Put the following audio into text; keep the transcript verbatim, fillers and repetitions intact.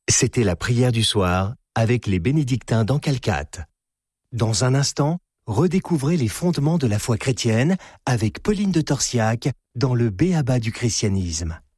C'était la prière du soir avec les bénédictins d'Encalcate. Dans un instant, redécouvrez les fondements de la foi chrétienne avec Pauline de Torsiac dans le B A B A du christianisme.